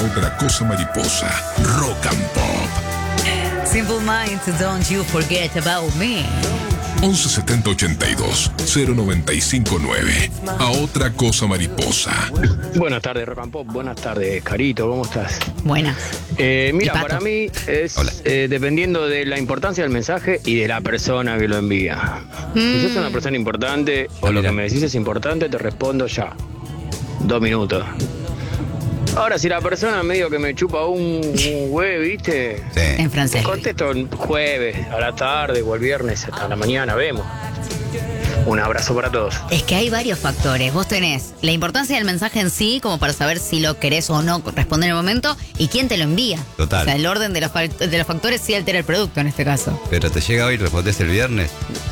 otra cosa mariposa. Rock and Pop. Simple Minds, Don't You Forget About Me. 117082-0959. A otra cosa mariposa. Buenas tardes, Rock and Pop. Buenas tardes, Carito. ¿Cómo estás? Buenas. Mira, para mí es dependiendo de la importancia del mensaje y de la persona que lo envía. Si sos una persona importante o lo que me decís es importante, te respondo ya. 2 minutos. Ahora, si la persona medio que me chupa un güey, ¿viste? Sí. En francés. Contesto el jueves, a la tarde o el viernes, hasta la mañana, vemos. Un abrazo para todos. Es que hay varios factores. Vos tenés la importancia del mensaje en sí, como para saber si lo querés o no responder en el momento, y quién te lo envía. Total. O sea, el orden de los factores sí altera el producto en este caso. Pero te llega hoy y respondés el viernes.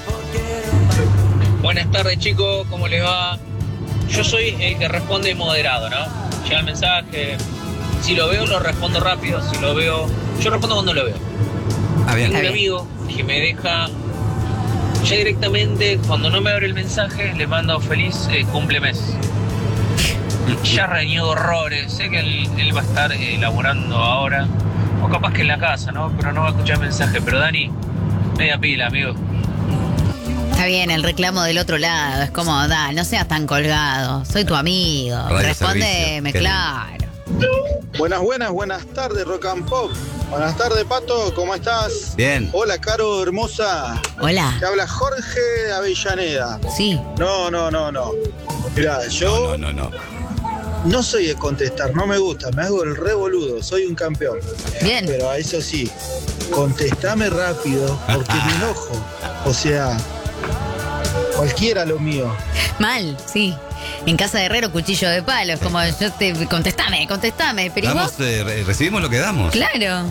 Buenas tardes, chicos, ¿cómo les va? Yo soy el que responde moderado, ¿no? Llega el mensaje, si lo veo lo respondo rápido, si lo veo, yo respondo cuando lo veo. Ah, bien. Tengo un amigo que me deja ya directamente, cuando no me abre el mensaje, le mando feliz cumplemes. Ya reniego horrores, sé que él va a estar laburando ahora, o capaz que en la casa, ¿no? Pero no va a escuchar el mensaje. Pero Dani, media pila, amigo. Está bien, el reclamo del otro lado. Es como, no seas tan colgado. Soy tu amigo. Radio Respóndeme, servicio. claro. Buenas tardes, Rock and Pop. Buenas tardes, Pato, ¿cómo estás? Bien. Hola, Caro, hermosa. Hola. Te habla Jorge de Avellaneda. Sí. No. Mirá, yo no soy de contestar, no me gusta, me hago el revoludo, soy un campeón. Bien. Pero a eso sí, contestame rápido, porque me enojo. O sea, cualquiera lo mío. Mal, sí. En casa de herrero, cuchillo de palo. Es como, contestame. Pero ¿y Damos, vos? recibimos lo que damos. Claro.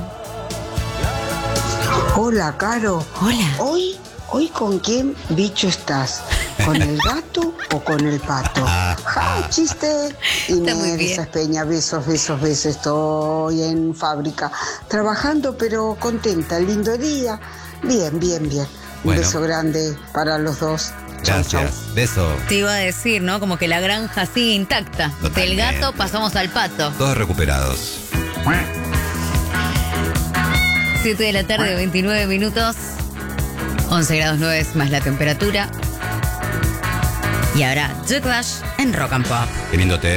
Hola, Caro. Hola. Hoy ¿con quién bicho estás? ¿Con el gato o con el pato? ¡Ja, chiste! Está muy Inés bien. Esas Peña, besos. Estoy en fábrica, trabajando pero contenta. Lindo día. Bien. Un Bueno. beso grande para los dos. Chau, chau. Gracias. Beso. Te iba a decir, ¿no? Como que la granja sigue intacta. Totalmente. Del gato pasamos al pato. Todos recuperados. 7 de la tarde, 29 minutos. 11 grados 9 es más la temperatura. Y ahora, The Clash en Rock and Pop. Qué lindo tema.